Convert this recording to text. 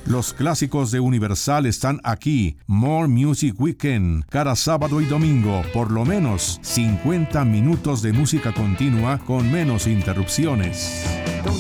Los clásicos de Universal están aquí. More Music Weekend. Cada sábado y domingo, por lo menos 50 minutos de música continua con menos interrupciones. Don't